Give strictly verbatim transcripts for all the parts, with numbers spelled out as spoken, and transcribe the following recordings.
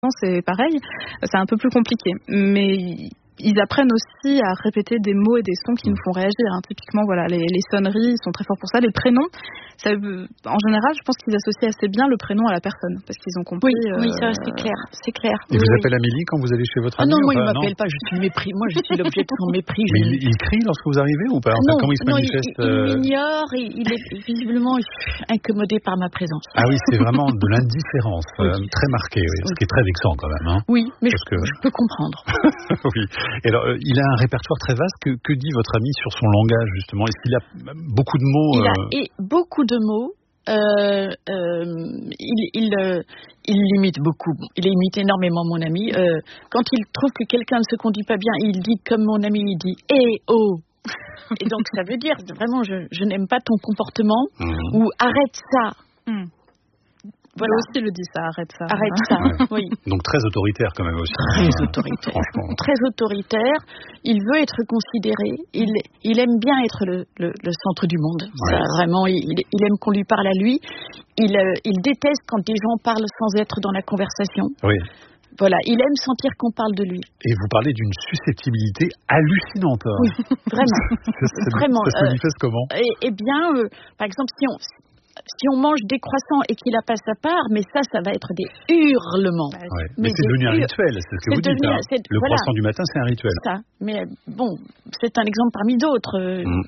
c'est pareil, c'est un peu plus compliqué. Mais ils apprennent aussi à répéter des mots et des sons qui nous font réagir. Hein. Typiquement, voilà, les, les sonneries, ils sont très forts pour ça. Les prénoms, ça, en général, je pense qu'ils associent assez bien le prénom à la personne, parce qu'ils ont compris. Oui, euh... oui, ça c'est clair, c'est clair. Il oui, vous oui. appelle Amélie quand vous allez chez votre ami? ami? Ah non, moi enfin, il ne m'appelle pas, je suis mépris. Moi je suis l'objet de son mépris. Mais il, il crie lorsque vous arrivez ou pas? Enfin, non, comment il se non, manifeste? il, il, il m'ignorre, et il est visiblement incommodé par ma présence. Ah oui, c'est vraiment de l'indifférence, oui. euh, très marquée, oui, ce qui est très vexant quand même. Hein, oui, mais je, que... je peux comprendre. Oui. Et alors, euh, il a un répertoire très vaste. Que, que dit votre ami sur son langage, justement? Est-ce qu'il a beaucoup de mots? Il a euh... et beaucoup de mots. Euh, euh, il, il, euh, il imite beaucoup. Il imite énormément mon ami. Euh, quand il trouve que quelqu'un ne se conduit pas bien, il dit comme mon ami, il dit « Eh oh !» Et donc ça veut dire vraiment je, je n'aime pas ton comportement mmh. ou arrête ça. Mmh. Voilà. Lui aussi le dit ça, arrête ça. Arrête ça, ouais. oui. Donc très autoritaire quand même aussi. Très autoritaire. Franchement. Très autoritaire. Il veut être considéré. Il, il aime bien être le, le, le centre du monde. Ouais. Ça, vraiment, il, il aime qu'on lui parle à lui. Il, euh, il déteste quand des gens parlent sans être dans la conversation. Oui. Voilà, il aime sentir qu'on parle de lui. Et vous parlez d'une susceptibilité hallucinante. Oui, vraiment. ça, vraiment. Ça se manifeste euh, comment? Eh, eh bien, euh, par exemple, si on... Si on mange des croissants et qu'il n'a pas sa part, mais ça, ça va être des hurlements. Ouais. Mais, mais c'est devenu un rituel, c'est ce que vous dites. Hein. Le voilà. croissant du matin, c'est un rituel. Ça. Mais bon, c'est un exemple parmi d'autres. Mmh.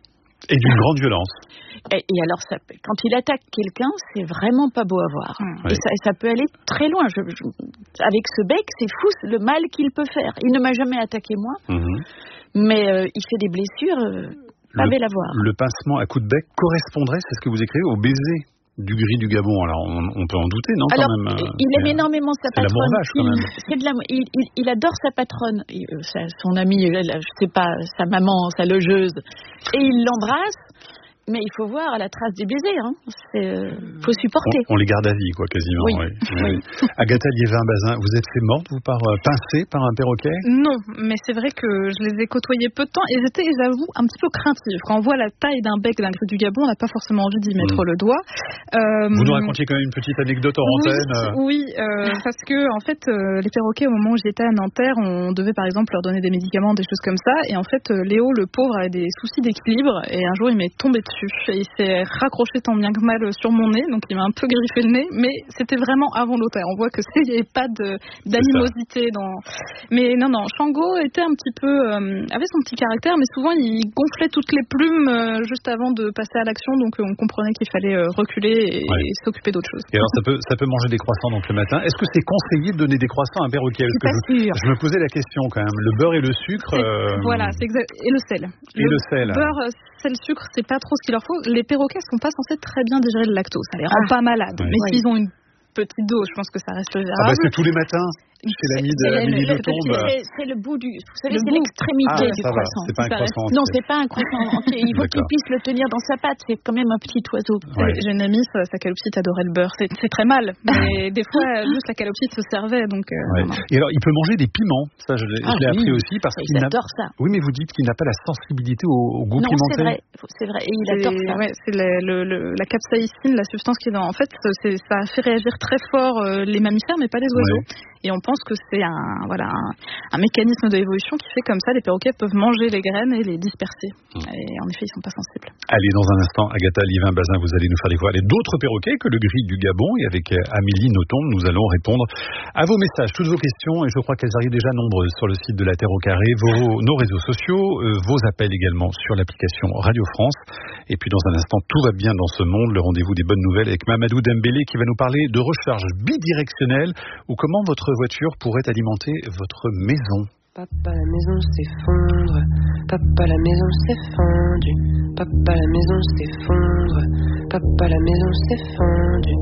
Et d'une grande violence. Et, et alors, ça, quand il attaque quelqu'un, c'est vraiment pas beau à voir. Mmh. Et, ça, et ça peut aller très loin. Je, je, avec ce bec, c'est fou le mal qu'il peut faire. Il ne m'a jamais attaqué moi, mmh. mais euh, il fait des blessures... Euh, Le, le pincement à coups de bec correspondrait, c'est ce que vous écrivez, au baiser du gris du Gabon. Alors, on, on peut en douter, non? Alors, quand même, il aime euh, énormément sa patronne. C'est l'amour-vache, quand même. C'est de la, il, il, il adore sa patronne, il, sa, son amie, elle, je sais pas, sa maman, sa logeuse. Et il l'embrasse. Mais il faut voir à la trace des baisers, hein. C'est, euh, faut supporter. On, on les garde à vie, quoi, quasiment. Oui. Oui. oui. Agatha Liévin-Bazin, vous êtes fait morte, vous, par euh, pincée par un perroquet? Non, mais c'est vrai que je les ai côtoyés peu de temps et j'étais, j'avoue, un petit peu craintive. Quand on voit la taille d'un bec d'un gris du Gabon, on n'a pas forcément envie d'y mettre mmh. le doigt. Euh, vous nous racontiez quand même une petite anecdote en oui, antenne. Oui, euh, parce que en fait, euh, les perroquets, au moment où j'étais à Nanterre, on devait par exemple leur donner des médicaments, des choses comme ça. Et en fait, Léo, le pauvre, avait des soucis d'équilibre et un jour, il m'est tombé dessus. Et il s'est raccroché tant bien que mal sur mon nez, donc il m'a un peu griffé le nez, mais c'était vraiment avant l'automne. On voit que il n'y avait pas de, d'animosité dans. Mais non, non, Shango était un petit peu, euh, avait son petit caractère, mais souvent il gonflait toutes les plumes euh, juste avant de passer à l'action, donc euh, on comprenait qu'il fallait euh, reculer et, ouais. et s'occuper d'autre chose. Et alors ça peut, ça peut manger des croissants donc le matin. Est-ce que c'est conseillé de donner des croissants à un perroquet? Je suis pas je, sûre. Je me posais la question quand même. Le beurre et le sucre. Euh... Voilà, c'est exact. Et le sel. Et le, le sel. Beurre, sel, sucre, c'est pas trop ce qu'il leur faut. Les perroquets sont pas censés très bien digérer le lactose, ça les rend ah. pas malades. Ouais. Mais ouais. s'ils ont une petite dose, je pense que ça reste gérable. Ah bah c'est tous les matins. Chez l'ami de Amélie Le Tombe. C'est, c'est le bout du, vous savez, c'est l'extrémité ah, du croissant. C'est pas un croissant. Non, c'est pas un croissant entier. Il faut qu'il puisse le tenir dans sa patte. C'est quand même un petit oiseau. Ouais. J'ai une amie, sa, sa calopsite adorait le beurre. C'est, c'est très mal, mais des fois, juste la calopsite se servait. Donc. Euh, ouais. Et alors, il peut manger des piments. Ça, je l'ai, ah, je l'ai oui. appris aussi parce qu'il adore ça. Oui, mais vous dites qu'il n'a pas la sensibilité au, au goût non, pimenté. Non, c'est vrai. C'est vrai. Et il adore ça. Ouais, c'est le, le, le, la capsaïcine, la substance qui est dans. En fait, c'est, ça fait réagir très fort euh, les mammifères, mais pas les oiseaux. Ouais. Et on pense que c'est un, voilà, un, un mécanisme de l'évolution qui fait comme ça, les perroquets peuvent manger les graines et les disperser. Mmh. Et en effet, ils ne sont pas sensibles. Allez, dans un instant, Agatha Liévin-Bazin, vous allez nous faire découvrir d'autres perroquets que le gris du Gabon. Et avec Amélie Nothomb, nous allons répondre à vos messages, toutes vos questions. Et je crois qu'elles arrivent déjà nombreuses sur le site de la Terre au Carré, vos, nos réseaux sociaux, euh, vos appels également sur l'application Radio France. Et puis dans un instant, tout va bien dans ce monde. Le rendez-vous des bonnes nouvelles avec Mamadou Dembélé qui va nous parler de recharge bidirectionnelle ou comment votre voiture pourrait alimenter votre maison. Papa, la maison s'effondre. Papa, la maison s'est fendue. Papa, la maison s'effondre. Papa, la maison s'est fendue.